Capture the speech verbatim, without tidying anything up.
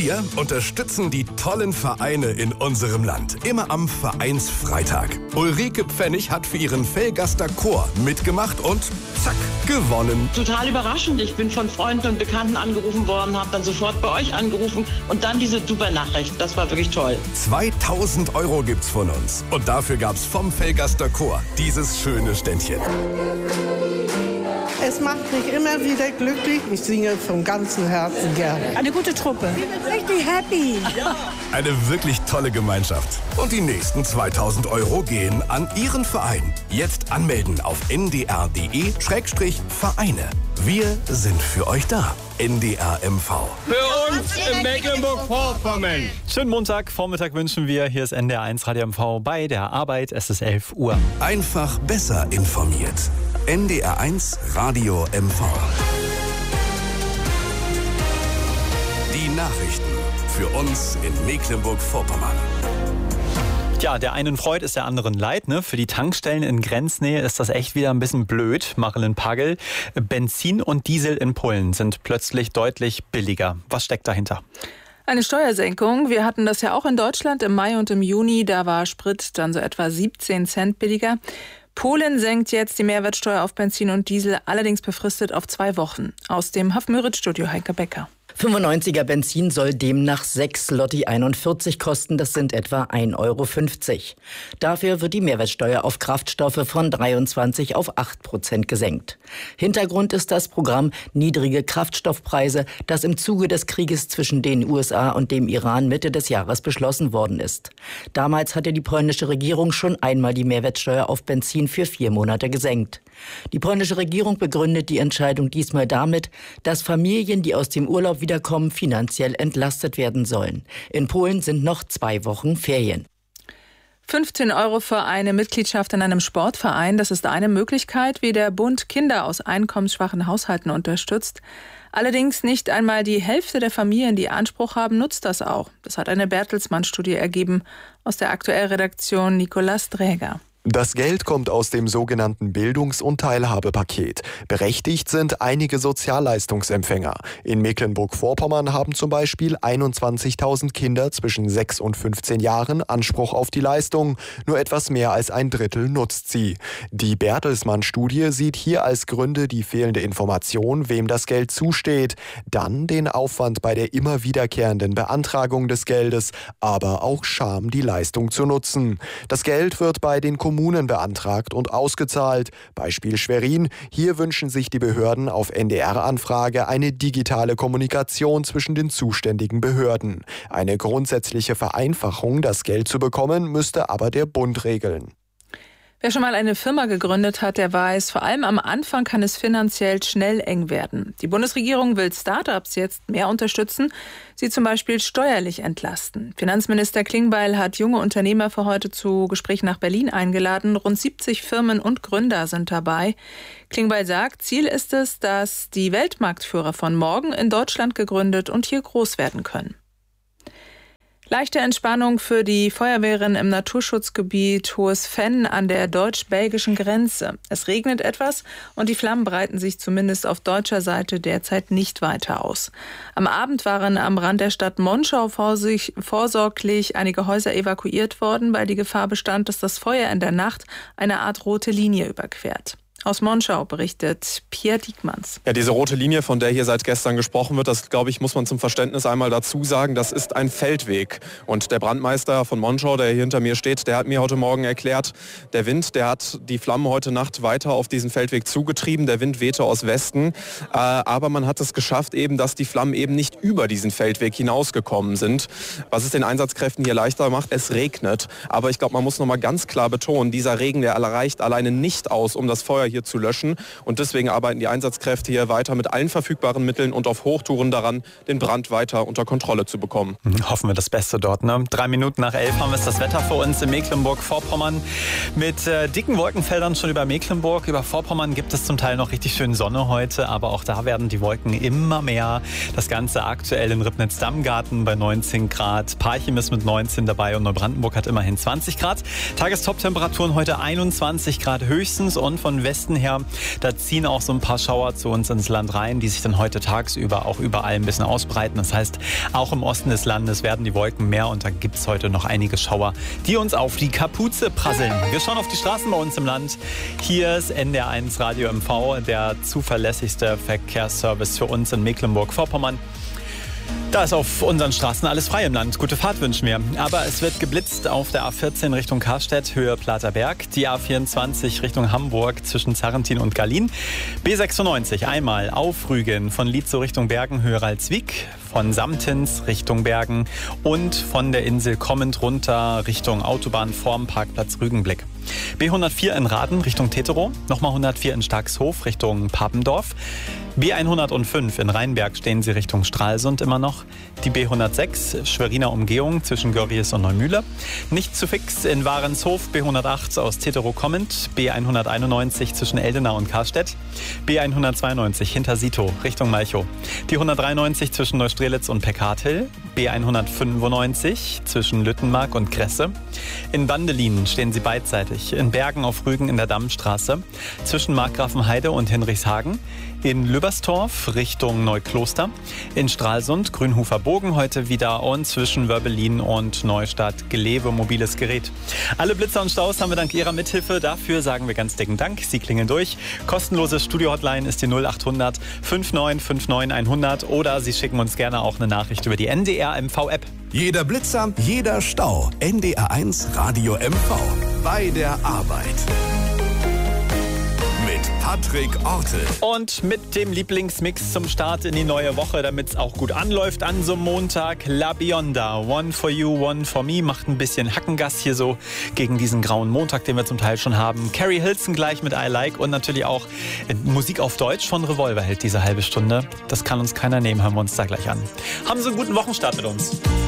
Wir unterstützen die tollen Vereine in unserem Land. Immer am Vereinsfreitag. Ulrike Pfennig hat für ihren Velgaster Chor mitgemacht und zack, gewonnen. Total überraschend. Ich bin von Freunden und Bekannten angerufen worden, habe dann sofort bei euch angerufen und dann diese super Nachricht. Das war wirklich toll. zweitausend Euro gibt's von uns. Und dafür gab's vom Velgaster Chor dieses schöne Ständchen. Es macht mich immer wieder glücklich. Ich singe vom ganzen Herzen gerne. Eine gute Truppe. Richtig happy. Eine wirklich tolle Gemeinschaft. Und die nächsten zweitausend Euro gehen an Ihren Verein. Jetzt anmelden auf n d r punkt d e Schrägstrich Vereine. Wir sind für euch da. N D R M V. Für uns in Mecklenburg-Vorpommern. Schönen Montag, Vormittag wünschen wir. Hier ist N D R eins Radio M V bei der Arbeit. Es ist elf Uhr. Einfach besser informiert. N D R eins Radio M V. Die Nachrichten für uns in Mecklenburg-Vorpommern. Ja, der einen freut, ist der anderen leid. Ne? Für die Tankstellen in Grenznähe ist das echt wieder ein bisschen blöd. Marilyn Pagel. Benzin und Diesel in Polen sind plötzlich deutlich billiger. Was steckt dahinter? Eine Steuersenkung. Wir hatten das ja auch in Deutschland im Mai und im Juni. Da war Sprit dann so etwa siebzehn Cent billiger. Polen senkt jetzt die Mehrwertsteuer auf Benzin und Diesel, allerdings befristet auf zwei Wochen. Aus dem Haff-Müritz-Studio Heike Becker. fünfundneunziger Benzin soll demnach sechs Zloty einundvierzig kosten, das sind etwa ein Euro fünfzig. Dafür wird die Mehrwertsteuer auf Kraftstoffe von dreiundzwanzig auf acht Prozent gesenkt. Hintergrund ist das Programm Niedrige Kraftstoffpreise, das im Zuge des Krieges zwischen den U S A und dem Iran Mitte des Jahres beschlossen worden ist. Damals hatte die polnische Regierung schon einmal die Mehrwertsteuer auf Benzin für vier Monate gesenkt. Die polnische Regierung begründet die Entscheidung diesmal damit, dass Familien, die aus dem Urlaub wiederkommen, finanziell entlastet werden sollen. In Polen sind noch zwei Wochen Ferien. fünfzehn Euro für eine Mitgliedschaft in einem Sportverein, das ist eine Möglichkeit, wie der Bund Kinder aus einkommensschwachen Haushalten unterstützt. Allerdings nicht einmal die Hälfte der Familien, die Anspruch haben, nutzt das auch. Das hat eine Bertelsmann-Studie ergeben. Aus der Aktuellredaktion Nicolas Dräger. Das Geld kommt aus dem sogenannten Bildungs- und Teilhabepaket. Berechtigt sind einige Sozialleistungsempfänger. In Mecklenburg-Vorpommern haben zum Beispiel einundzwanzigtausend Kinder zwischen sechs und fünfzehn Jahren Anspruch auf die Leistung. Nur etwas mehr als ein Drittel nutzt sie. Die Bertelsmann-Studie sieht hier als Gründe die fehlende Information, wem das Geld zusteht, dann den Aufwand bei der immer wiederkehrenden Beantragung des Geldes, aber auch Scham, die Leistung zu nutzen. Das Geld wird bei den Kommunen beantragt und ausgezahlt. Beispiel Schwerin. Hier wünschen sich die Behörden auf N D R-Anfrage eine digitale Kommunikation zwischen den zuständigen Behörden. Eine grundsätzliche Vereinfachung, das Geld zu bekommen, müsste aber der Bund regeln. Wer schon mal eine Firma gegründet hat, der weiß, vor allem am Anfang kann es finanziell schnell eng werden. Die Bundesregierung will Start-ups jetzt mehr unterstützen, sie zum Beispiel steuerlich entlasten. Finanzminister Klingbeil hat junge Unternehmer für heute zu Gesprächen nach Berlin eingeladen. Rund siebzig Firmen und Gründer sind dabei. Klingbeil sagt, Ziel ist es, dass die Weltmarktführer von morgen in Deutschland gegründet und hier groß werden können. Leichte Entspannung für die Feuerwehren im Naturschutzgebiet Hohes Venn an der deutsch-belgischen Grenze. Es regnet etwas und die Flammen breiten sich zumindest auf deutscher Seite derzeit nicht weiter aus. Am Abend waren am Rand der Stadt Monschau vorsorglich einige Häuser evakuiert worden, weil die Gefahr bestand, dass das Feuer in der Nacht eine Art rote Linie überquert. Aus Monschau berichtet Pierre Diekmanns. Ja, diese rote Linie, von der hier seit gestern gesprochen wird, das, glaube ich, muss man zum Verständnis einmal dazu sagen, das ist ein Feldweg. Und der Brandmeister von Monschau, der hier hinter mir steht, der hat mir heute Morgen erklärt, der Wind, der hat die Flammen heute Nacht weiter auf diesen Feldweg zugetrieben. Der Wind wehte aus Westen. Äh, aber man hat es geschafft, eben, dass die Flammen eben nicht über diesen Feldweg hinausgekommen sind. Was es den Einsatzkräften hier leichter macht, es regnet. Aber ich glaube, man muss noch mal ganz klar betonen, dieser Regen, der reicht alleine nicht aus, um das Feuer hier zu löschen. Und deswegen arbeiten die Einsatzkräfte hier weiter mit allen verfügbaren Mitteln und auf Hochtouren daran, den Brand weiter unter Kontrolle zu bekommen. Hoffen wir das Beste dort. Ne? Drei Minuten nach elf haben wir das Wetter für uns in Mecklenburg-Vorpommern. Mit äh, dicken Wolkenfeldern schon über Mecklenburg. Über Vorpommern gibt es zum Teil noch richtig schön Sonne heute, aber auch da werden die Wolken immer mehr. Das Ganze aktuell in Ribnitz-Dammgarten bei neunzehn Grad. Parchim ist mit neunzehn dabei und Neubrandenburg hat immerhin zwanzig Grad. Tagestop-Temperaturen heute einundzwanzig Grad höchstens und von Westen Osten her. Da ziehen auch so ein paar Schauer zu uns ins Land rein, die sich dann heute tagsüber auch überall ein bisschen ausbreiten. Das heißt, auch im Osten des Landes werden die Wolken mehr und da gibt es heute noch einige Schauer, die uns auf die Kapuze prasseln. Wir schauen auf die Straßen bei uns im Land. Hier ist N D R eins Radio M V, der zuverlässigste Verkehrsservice für uns in Mecklenburg-Vorpommern. Da ist auf unseren Straßen alles frei im Land. Gute Fahrt wünschen wir. Aber es wird geblitzt auf der A vierzehn Richtung Karstedt, Höhe Platerberg. Die A vierundzwanzig Richtung Hamburg zwischen Zarrentin und Gallien. B sechsundneunzig einmal auf Rügen von Lietzow Richtung Bergen, Höhe Ralswiek. Von Samtins Richtung Bergen und von der Insel kommend runter Richtung Autobahn vorm Parkplatz Rügenblick. B hundertvier in Raden Richtung Teterow, nochmal hundertvier in Starkshof Richtung Papendorf. B hundertfünf in Rheinberg stehen Sie Richtung Stralsund immer noch. Die B hundertsechs Schweriner Umgehung zwischen Görries und Neumühle. Nicht zu fix in Warenshof, B hundertacht aus Teterow kommend. B hunderteinundneunzig zwischen Eldena und Karstedt. B hundertzweiundneunzig hinter Sito Richtung Malchow. Die hundertdreiundneunzig zwischen Neustrelitz und Peckarthill. B hundertfünfundneunzig zwischen Lüttenmark und Kresse. In Bandelin stehen Sie beidseitig. In Bergen auf Rügen in der Dammstraße. Zwischen Markgrafenheide und Hinrichshagen. In Lüberstorf Richtung Neukloster. In Stralsund, Grünhofer Bogen heute wieder und zwischen Wörbelin und Neustadt Gelewe mobiles Gerät. Alle Blitzer und Staus haben wir dank Ihrer Mithilfe. Dafür sagen wir ganz dicken Dank. Sie klingeln durch. Kostenlose Studio-Hotline ist die null achthundert fünfundneunzig neunundfünfzig hundert oder Sie schicken uns gerne auch eine Nachricht über die N D R M V-App. Jeder Blitzer, jeder Stau. N D R eins Radio M V. Bei der Arbeit. Patrick Ortel. Und mit dem Lieblingsmix zum Start in die neue Woche, damit es auch gut anläuft an so einem Montag, La Bionda. One for you, one for me. Macht ein bisschen Hackengas hier so gegen diesen grauen Montag, den wir zum Teil schon haben. Carrie Hilson gleich mit I Like und natürlich auch Musik auf Deutsch von Revolver hält diese halbe Stunde. Das kann uns keiner nehmen, hören wir uns da gleich an. Haben Sie einen guten Wochenstart mit uns.